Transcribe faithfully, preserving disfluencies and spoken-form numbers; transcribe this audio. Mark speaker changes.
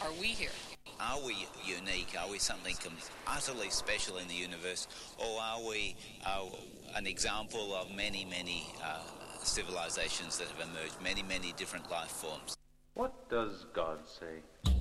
Speaker 1: are we here?
Speaker 2: Are we unique? Are we something utterly special in the universe? Or are we uh, an example of many, many uh, civilizations that have emerged, many, many different life forms?
Speaker 3: What does God say?